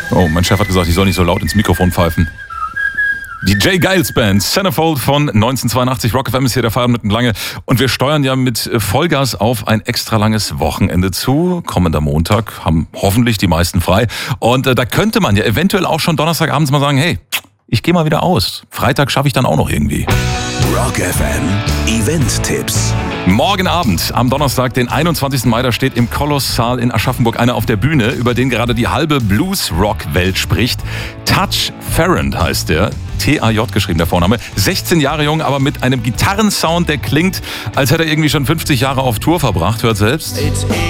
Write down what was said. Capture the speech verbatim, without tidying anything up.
Oh, mein Chef hat gesagt, ich soll nicht so laut ins Mikrofon pfeifen. Die J. Geils Band, Centerfold von neunzehnhundertzweiundachtzig. Rock F M ist hier der Feierabend mit Lange. Und wir steuern ja mit Vollgas auf ein extra langes Wochenende zu. Kommender Montag haben hoffentlich die meisten frei. Und äh, da könnte man ja eventuell auch schon Donnerstagabends mal sagen, hey, ich gehe mal wieder aus. Freitag schaffe ich dann auch noch irgendwie. Rock F M Event-Tipps. Morgen Abend, am Donnerstag, den einundzwanzigsten Mai, da steht im Kolossal in Aschaffenburg einer auf der Bühne, über den gerade die halbe Blues-Rock-Welt spricht. Touch Farrand heißt der, T A J geschrieben der Vorname. sechzehn Jahre jung, aber mit einem Gitarrensound, der klingt, als hätte er irgendwie schon fünfzig Jahre auf Tour verbracht. Hört selbst.